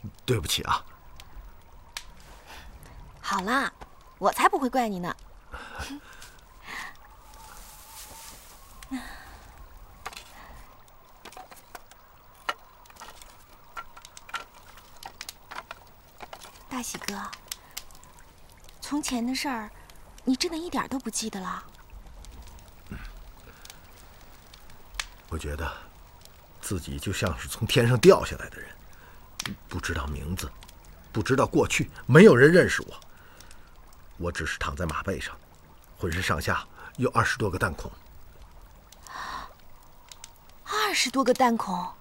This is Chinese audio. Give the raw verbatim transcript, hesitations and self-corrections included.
对不起啊。 好啦，我才不会怪你呢。大喜哥，从前的事儿，你真的一点都不记得了？ 嗯，我觉得自己就像是从天上掉下来的人，不知道名字，不知道过去，没有人认识我。我只是躺在马背上，浑身上下有二十多个弹孔。 二十多个弹孔？